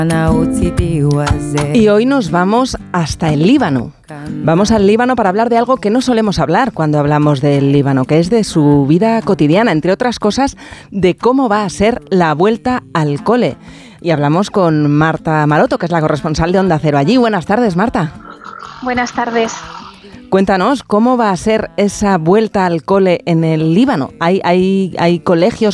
Y hoy nos vamos hasta el Líbano. Vamos al Líbano para hablar de algo que no solemos hablar cuando hablamos del Líbano, que es de su vida cotidiana, entre otras cosas, de cómo va a ser la vuelta al cole. Y hablamos con Marta Maroto, que es la corresponsal de Onda Cero allí. Buenas tardes, Marta. Buenas tardes. Cuéntanos, ¿cómo va a ser esa vuelta al cole en el Líbano? ¿Hay colegios